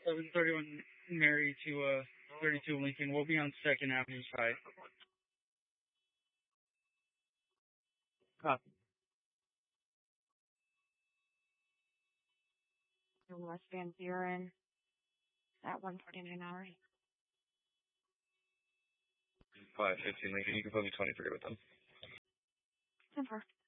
731 Mary to 32 Lincoln. We'll be on 2nd Avenue side. Copy. West Van Buren at 1:49 hours. 515 Lincoln. You can put me 23 with them. 10-4.